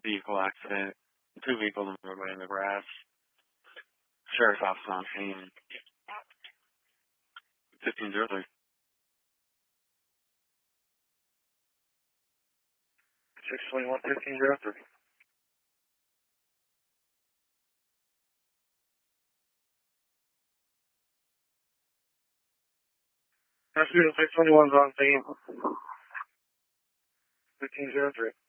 vehicle accident. 2 vehicles in the grass. Sheriff's office on scene. 1503. 621 1503. That's 621's on scene. 1503.